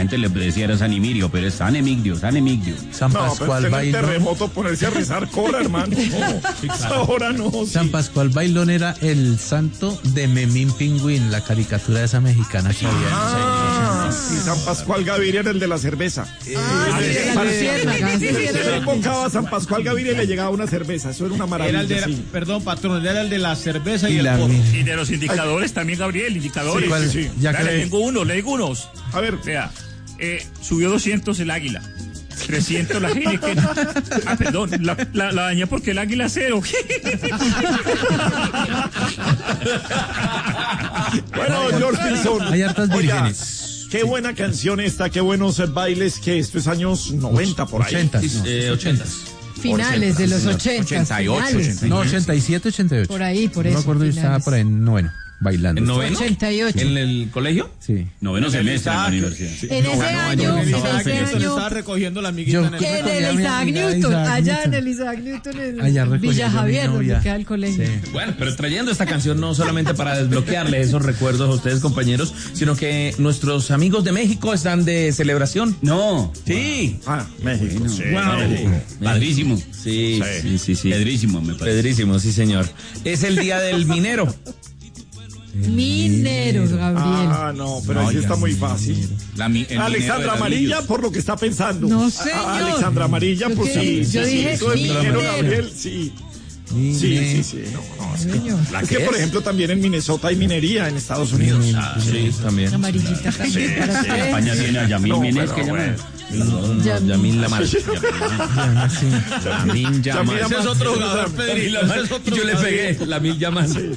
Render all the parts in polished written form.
gente le decía era San Emidio, pero es San Emigdio. San Pascual Bailón. terremoto ponerse a rezar cobra, hermano. Ahora no. San Pascual Bailón era el santo de Memín Pingüín, la caricatura de esa mexicana que había. Y San Pascual Gaviria era el de la cerveza. Se invocaba a San Pascual Gaviria y le llegaba una cerveza. Eso era una maravilla. Era el de perdón, patrón, era el de la cerveza y el la porro. Y de los indicadores también, Gabriel, indicadores. Sí. Ya Dale, que le digo unos. A ver. Vea, subió 200 el águila. 300 la Heineken. Perdón, la dañé porque el águila cero. Bueno, George Wilson. hay hartas Oiga, vírgenes. qué buena canción esta, qué buenos bailes, que esto es años 90 por ahí. 80s. Finales de los 80. 88. No, 87, 88. Por ahí, por No eso. me acuerdo, yo estaba finales. por ahí en noveno, bailando. ¿En noveno? 88. ¿En el colegio? Sí. Noveno semestre en la universidad. En ese año, En estaba recogiendo la amiguita Yo- en el en el mi Isaac amiga Newton, Isaac allá Newton. en el Isaac Newton, en Allá recogiendo Villa mi Javier, donde novia. queda el colegio. Sí. Bueno, pero trayendo esta canción no solamente para desbloquearle esos recuerdos a ustedes, compañeros, sino que nuestros amigos de México están de celebración. No. Sí. México. Padrísimo. Sí. Pedrísimo, me parece. Pedrísimo, sí, señor. Es el día del minero. Mineros, Gabriel. No, pero ahí está muy fácil. Alexandra Amarilla, por lo que está pensando. No, señor. Alexandra Amarilla, Yo pues que- sí. yo dije Eso es minero, minero. Gabriel, sí. Sí. No, es que, Señor. es que, por ejemplo, también en Minnesota hay minería en Estados Unidos. Sí, también. Amarillita también. para ustedes. España tiene a Yamil No, Mínez, pero que llama. Yamil Lamar. Lamin Yamal. Ese es otro jugador, Pedrito. Y yo le pegué, Lamin Yamal.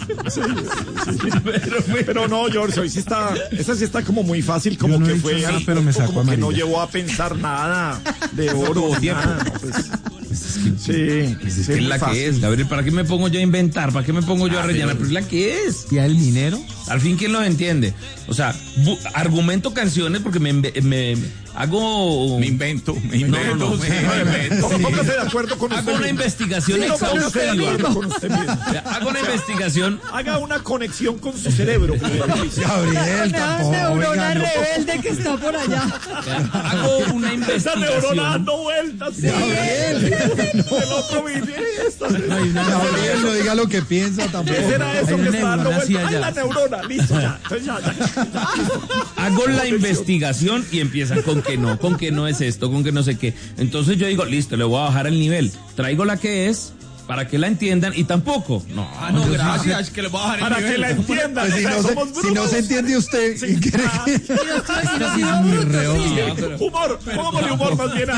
Pero no, George, hoy sí está, esa sí está como muy fácil, como Yo no que he dicho fue nada, al pero me punto, sacó como que no amarilla. llevó a pensar nada de oro, nada, no, pues, sí, Es la que es, Gabriel. ¿Para qué me pongo yo a inventar? ¿Para qué me pongo yo a rellenar? Pero es la que es. ¿Y el minero? Al fin, ¿quién los entiende? O sea, argumento canciones porque me hago... Me invento. No. Póngase de acuerdo con usted Hago una mismo. investigación Sí, no, póngase de exhaustiva. acuerdo con usted mismo. Hago una investigación. Haga una conexión con su cerebro. Gabriel, Una neurona rebelde que está por allá. Hago una Esa neurona investigación. dando vueltas. El otro esta. Gabriel, no diga lo que piensa tampoco. ¿Qué será eso Hay que está dando neurona así vueltas? Ay, allá. la neurona, listo, ya. Entonces ya. Hago la investigación y empiezan con que no es esto, con que no sé qué. Entonces yo digo, listo, le voy a bajar el nivel. Traigo la que es para que la entiendan y tampoco. No, No, gracias, es que le voy a bajar el Para nivel. que la entiendan. Pues si no se entiende usted, ¿qué cree que? Humor, pongámosle humor más bien.